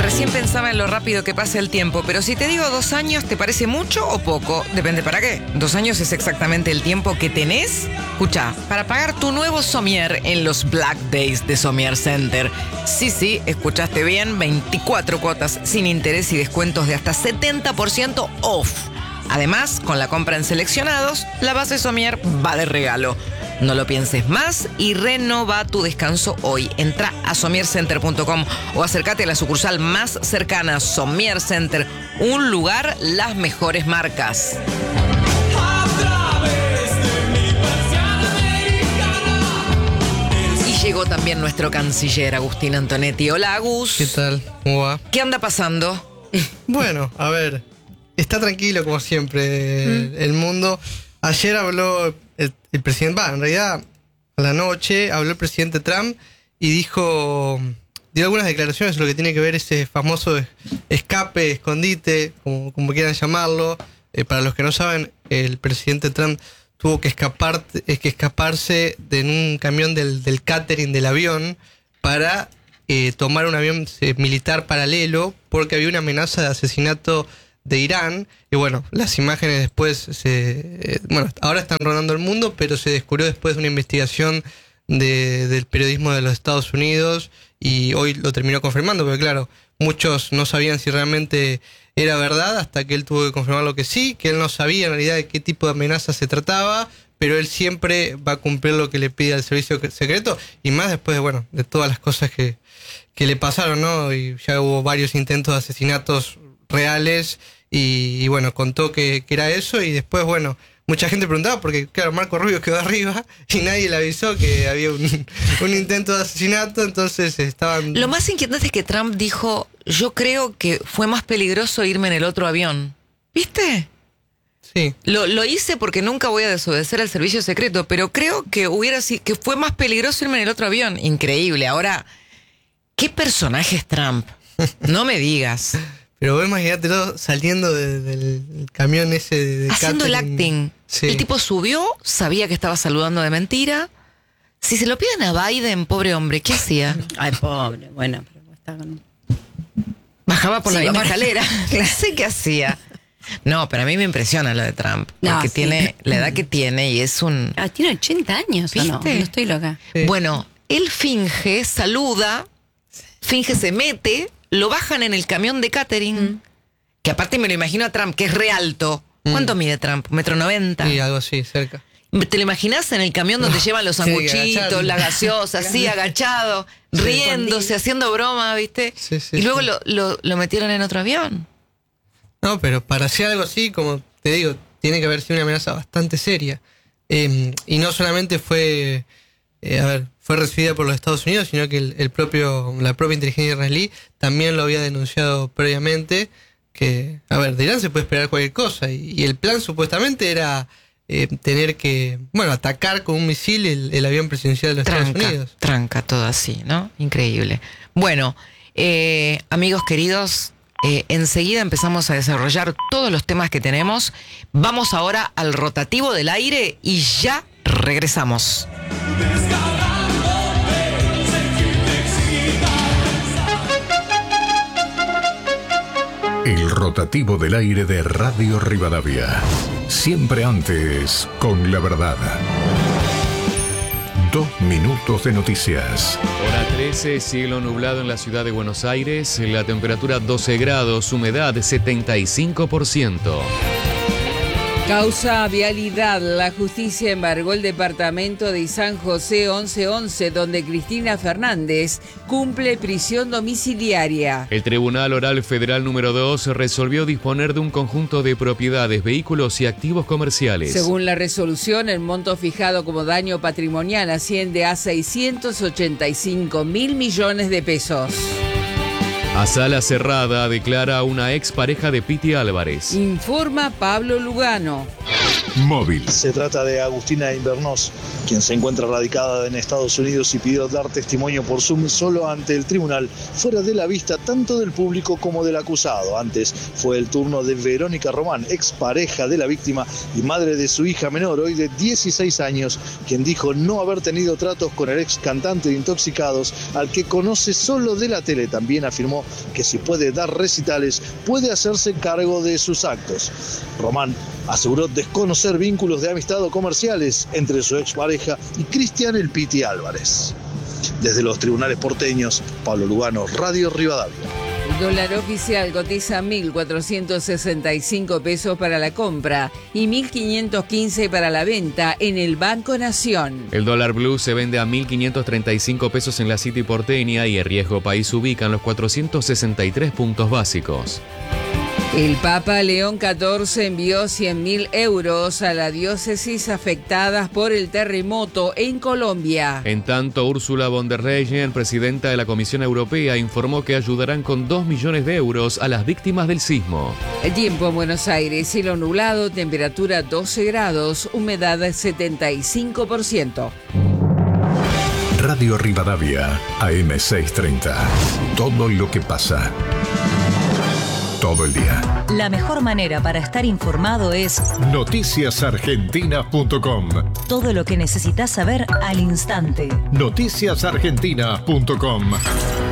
Recién pensaba en lo rápido que pasa el tiempo, pero si te digo 2 años, ¿te parece mucho o poco? Depende para qué. 2 años es exactamente el tiempo que tenés, escucha, para pagar tu nuevo somier en los Black Days de Somier Center. Sí, escuchaste bien, 24 cuotas sin interés y descuentos de hasta 70% off. Además, con la compra en seleccionados, la base somier va de regalo. No lo pienses más y renova tu descanso hoy. Entra a somiercenter.com o acércate a la sucursal más cercana. Somier Center, un lugar, las mejores marcas. Y llegó también nuestro canciller Agustín Antonetti. Hola, Agus. ¿Qué tal? ¿Cómo va? ¿Qué anda pasando? Bueno, a ver, está tranquilo como siempre el mundo. Ayer habló el presidente, en realidad a la noche habló el presidente Trump y dio algunas declaraciones sobre lo que tiene que ver ese famoso escape, escondite, como quieran llamarlo. Para los que no saben, el presidente Trump tuvo que escaparse en un camión del catering del avión para tomar un avión militar paralelo porque había una amenaza de asesinato de Irán. Y bueno, las imágenes después ahora están rodando el mundo, pero se descubrió después de una investigación del periodismo de los Estados Unidos y hoy lo terminó confirmando, porque claro, muchos no sabían si realmente era verdad hasta que él tuvo que confirmar lo que sí, que él no sabía en realidad de qué tipo de amenaza se trataba, pero él siempre va a cumplir lo que le pide al servicio secreto, y más después de todas las cosas que le pasaron, ¿no? Y ya hubo varios intentos de asesinatos reales y bueno, contó que era eso y después, mucha gente preguntaba porque, claro, Marco Rubio quedó arriba y nadie le avisó que había un intento de asesinato, entonces estaban... Lo más inquietante es que Trump dijo, yo creo que fue más peligroso irme en el otro avión. ¿Viste? Sí. Lo hice porque nunca voy a desobedecer al servicio secreto, pero creo que que fue más peligroso irme en el otro avión. Increíble. Ahora, ¿qué personaje es Trump? No me digas. Pero vos imagínatelo saliendo del camión ese de haciendo catering. El acting. Sí. El tipo subió, sabía que estaba saludando de mentira. Si se lo piden a Biden, pobre hombre, ¿qué hacía? Ay, pobre, bueno, pero está con... Bajaba por la misma escalera. No sé qué hacía. No, pero a mí me impresiona lo de Trump. Porque tiene la edad que tiene y es un... tiene 80 años, ¿viste? ¿O no? No estoy loca. Sí. Bueno, él finge, saluda, se mete... Lo bajan en el camión de catering, que aparte me lo imagino a Trump, que es re alto. ¿Cuánto mide Trump? ¿1,90 m? Sí, algo así, cerca. ¿Te lo imaginas en el camión donde llevan los sanguchitos, la gaseosa, así agachado, riéndose, haciendo broma, ¿viste? Sí, y luego lo metieron en otro avión. No, pero para hacer algo así, como te digo, tiene que haber sido una amenaza bastante seria. Y no solamente fue recibida por los Estados Unidos, sino que la propia inteligencia israelí también lo había denunciado previamente, que, de Irán se puede esperar cualquier cosa, y el plan supuestamente era tener que, atacar con un misil el avión presidencial de los Estados Unidos. Tranca todo así, ¿no? Increíble. Bueno, amigos queridos, enseguida empezamos a desarrollar todos los temas que tenemos. Vamos ahora al rotativo del aire y ya regresamos. El rotativo del aire de Radio Rivadavia. Siempre antes con la verdad. 2 minutos de noticias. Hora 13, cielo nublado en la ciudad de Buenos Aires. La temperatura 12 grados, humedad 75%. Causa vialidad. La justicia embargó el departamento de San José 1111, donde Cristina Fernández cumple prisión domiciliaria. El Tribunal Oral Federal número 2 resolvió disponer de un conjunto de propiedades, vehículos y activos comerciales. Según la resolución, el monto fijado como daño patrimonial asciende a 685.000 millones de pesos. A sala cerrada declara una expareja de Piti Álvarez. Informa Pablo Lugano. Móvil. Se trata de Agustina Invernós, quien se encuentra radicada en Estados Unidos y pidió dar testimonio por Zoom solo ante el tribunal, fuera de la vista tanto del público como del acusado. Antes fue el turno de Verónica Román, expareja de la víctima y madre de su hija menor, hoy de 16 años, quien dijo no haber tenido tratos con el ex cantante de Intoxicados, al que conoce solo de la tele. También afirmó que si puede dar recitales, puede hacerse cargo de sus actos. Román aseguró desconocer vínculos de amistad o comerciales entre su expareja y Cristian El Piti Álvarez. Desde los tribunales porteños, Pablo Lugano, Radio Rivadavia. El dólar oficial cotiza 1.465 pesos para la compra y 1.515 para la venta en el Banco Nación. El dólar blue se vende a 1.535 pesos en la City porteña y el riesgo país se ubica en los 463 puntos básicos. El Papa León XIV envió 100.000 euros a la diócesis afectadas por el terremoto en Colombia. En tanto, Ursula von der Leyen, presidenta de la Comisión Europea, informó que ayudarán con 2 millones de euros a las víctimas del sismo. El tiempo en Buenos Aires, cielo nublado, temperatura 12 grados, humedad 75%. Radio Rivadavia, AM630. Todo lo que pasa. Todo el día. La mejor manera para estar informado es noticiasargentina.com. todo lo que necesitas saber al instante. Noticiasargentina.com.